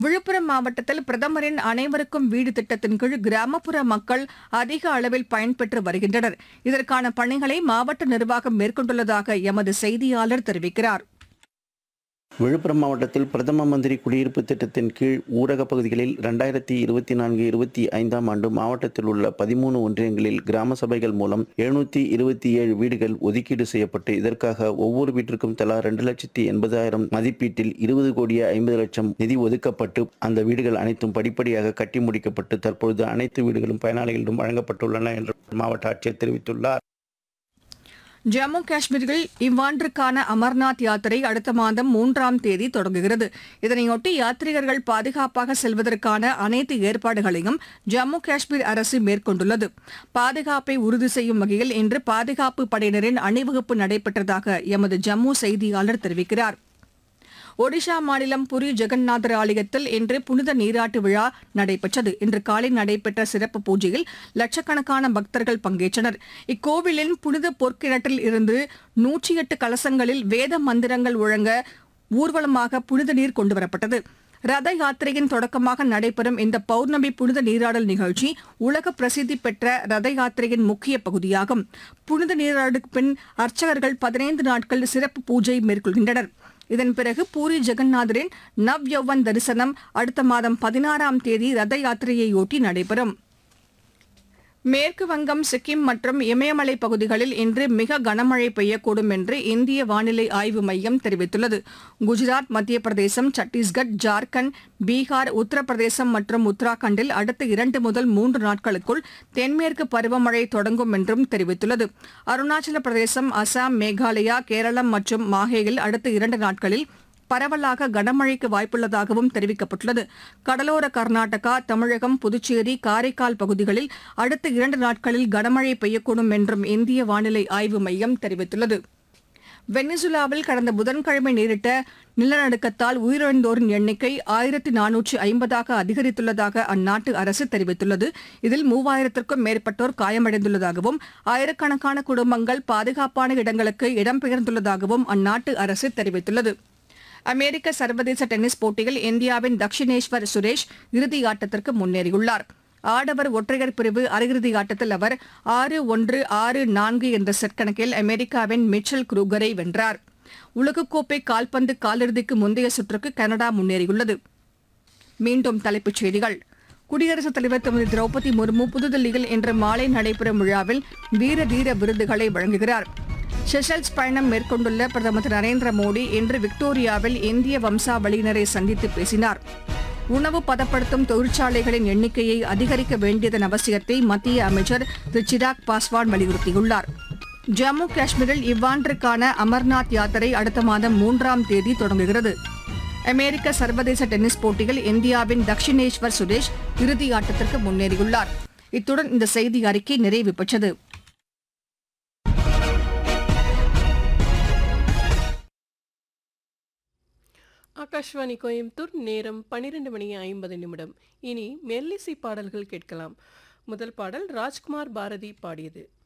விழுப்புரம் மாவட்டத்தில் பிரதமரின் அனைவருக்கும் வீடு திட்டத்தின் கீழ் கிராமப்புற மக்கள் அதிக அளவில் பயன்பெற்று வருகின்றனர். இதற்கான பணிகளை மாவட்ட நிர்வாகம் மேற்கொண்டுள்ளதாக எமது செய்தியாளர் தெரிவிக்கிறார். விழுப்புரம் மாவட்டத்தில் பிரதம மந்திரி குடியிருப்பு திட்டத்தின் கீழ் ஊரகப் பகுதிகளில் 2024-25 ஆண்டு மாவட்டத்தில் உள்ள 13 ஒன்றியங்களில் கிராம சபைகள் மூலம் 727 வீடுகள் ஒதுக்கீடு செய்யப்பட்டு இதற்காக ஒவ்வொரு வீட்டிற்கும் தலா 2,80,000 மதிப்பீட்டில் 20,50,00,000 நிதி ஒதுக்கப்பட்டு அந்த வீடுகள் அனைத்தும் படிப்படியாக கட்டி முடிக்கப்பட்டு தற்பொழுது அனைத்து வீடுகளும் பயனாளிகளிடம் வழங்கப்பட்டுள்ளன என்று மாவட்ட ஆட்சியர் தெரிவித்துள்ளார். ஜம்மு காஷ்மீரில் இவ்வாண்டிற்கான அமர்நாத் யாத்திரை அடுத்த மாதம் 3ஆம் தேதி தொடங்குகிறது. இதனையொட்டி யாத்ரீகர்கள் பாதுகாப்பாக செல்வதற்கான அனைத்து ஏற்பாடுகளையும் ஜம்மு காஷ்மீர் அரசு மேற்கொண்டுள்ளது. பாதுகாப்பை உறுதி செய்யும் வகையில் இன்று பாதுகாப்பு படையினரின் அணிவகுப்பு நடைபெற்றதாக எமது ஜம்மு செய்தியாளர் தெரிவிக்கிறார். ஒடிஷா மாநிலம் புரி ஜெகந்நாதர் ஆலயத்தில் இன்று புனித நீராட்டு விழா நடைபெற்றது. இன்று காலை நடைபெற்ற சிறப்பு பூஜையில் லட்சக்கணக்கான பக்தர்கள் பங்கேற்றனர். இக்கோவிலின் புனித பொற்கிணற்றில் இருந்து 108 கலசங்களில் வேத மந்திரங்கள் முழங்க ஊர்வலமாக புனித நீர் கொண்டுவரப்பட்டது. ரத யாத்திரையின் தொடக்கமாக நடைபெறும் இந்த பௌர்ணமி புனித நீராடல் நிகழ்ச்சி உலக பிரசித்தி பெற்ற ரத யாத்திரையின் முக்கிய பகுதியாகும். புனித நீராடலுக்கு பின் அர்ச்சகர்கள் 15 நாட்கள் சிறப்பு பூஜை மேற்கொள்கின்றனர். இதன் பிறகு பூரி ஜெகந்நாதரின் நவ் யௌவன் தரிசனம் அடுத்த மாதம் 16ஆம் தேதி ரத யாத்திரையொட்டி நடைபெறும். மேற்கு வங்கம், சிக்கிம் மற்றும் இமயமலை பகுதிகளில் இன்று மிக கனமழை பெய்யக்கூடும் என்று இந்திய வானிலை ஆய்வு மையம் தெரிவித்துள்ளது. குஜராத், மத்திய பிரதேசம், சத்தீஸ்கர், ஜார்க்கண்ட், பீகார், உத்தரப்பிரதேசம் மற்றும் உத்தராகண்டில் அடுத்த 2 முதல் 3 நாட்களுக்குள் தென்மேற்கு பருவமழை தொடங்கும் என்றும் தெரிவித்துள்ளது. அருணாச்சல பிரதேசம், அசாம், மேகாலயா, கேரளம் மற்றும் மாஹேயில் அடுத்த 2 நாட்களில் பரவலாக கனமழைக்கு வாய்ப்புள்ளதாகவும் தெரிவிக்கப்பட்டுள்ளது. கடலோர கர்நாடகா, தமிழகம், புதுச்சேரி, காரைக்கால் பகுதிகளில் அடுத்த 2 நாட்களில் கனமழை பெய்யக்கூடும் என்றும் இந்திய வானிலை ஆய்வு மையம் தெரிவித்துள்ளது. வெனிசுலாவில் கடந்த புதன்கிழமை நேரிட்ட நிலநடுக்கத்தால் உயிரிழந்தோரின் எண்ணிக்கை 1450ஆக அதிகரித்துள்ளதாக அந்நாட்டு அரசு தெரிவித்துள்ளது. இதில் 3000க்கும் மேற்பட்டோர் காயமடைந்துள்ளதாகவும் ஆயிரக்கணக்கான குடும்பங்கள் பாதுகாப்பான இடங்களுக்கு இடம்பெயர்ந்துள்ளதாகவும் அந்நாட்டு அரசு தெரிவித்துள்ளது. அமெரிக்க சர்வதேச டென்னிஸ் போட்டியில் இந்தியாவின் தக்ஷினேஸ்வர் சுரேஷ் இறுதியாட்டத்திற்கு முன்னேறியுள்ளார். ஆடவர் ஒற்றையர் பிரிவு அரையிறுதி ஆட்டத்தில் அவர் 6-1, 6-4 என்ற செட் கணக்கில் அமெரிக்காவின் மிச்சல் குரூகரை வென்றார். உலகக்கோப்பை கால்பந்து காலிறுதிக்கு முந்தைய சுற்றுக்கு கனடா முன்னேறியுள்ளது. மீண்டும் தலைப்புச் செய்திகள். குடியரசுத் தலைவர் திருமதி திரௌபதி முர்மு புதுதில்லியில் இன்று மாலை நடைபெறும் விழாவில் வீர தீர விருதுகளை வழங்குகிறார். செஷல்ஸ் பயணம் மேற்கொண்டுள்ள பிரதமர் திரு நரேந்திர மோடி இன்று விக்டோரியாவில் இந்திய வம்சாவளியினரை சந்தித்து பேசினார். உணவு பதப்படுத்தும் தொழிற்சாலைகளின் எண்ணிக்கையை அதிகரிக்க வேண்டியதன் அவசியத்தை மத்திய அமைச்சர் திரு சிராக் பாஸ்வான் வலியுறுத்தியுள்ளார். ஜம்மு காஷ்மீரில் இவ்வாண்டிற்கான அமர்நாத் யாத்திரை அடுத்த மாதம் 3ஆம் தேதி தொடங்குகிறது. அமெரிக்க சர்வதேச டென்னிஸ் போட்டியில் இந்தியாவின் தக்ஷினேஸ்வர் சுரேஷ் இறுதியாட்டத்திற்கு முன்னேறியுள்ளார். இத்துடன் இந்த செய்தி அறிக்கை நிறைவு பெற்றது. ஆகாஷ்வாணி கோயம்புத்தூர். நேரம் 12:50. இனி மெல்லிசை பாடல்கள் கேட்கலாம். முதல் பாடல் ராஜ்குமார் பாரதி பாடியது.